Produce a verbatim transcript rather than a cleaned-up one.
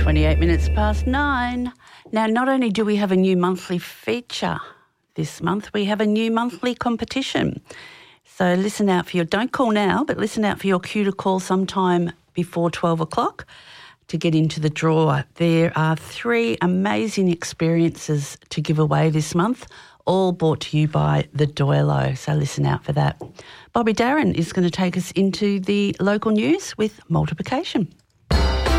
twenty-eight minutes past nine. Now, not only do we have a new monthly feature this month, we have a new monthly competition. So listen out for your, don't call now, but listen out for your cue to call sometime before twelve o'clock to get into the draw. There are three amazing experiences to give away this month, all brought to you by the Doilo. So listen out for that. Bobby Darren is going to take us into the local news with multiplication.